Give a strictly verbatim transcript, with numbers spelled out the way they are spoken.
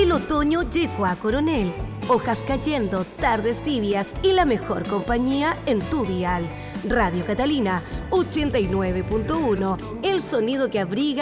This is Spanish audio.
El otoño llegó a Coronel. Hojas cayendo, tardes tibias y la mejor compañía en tu dial. Radio Catalina ochenta y nueve punto uno, el sonido que abriga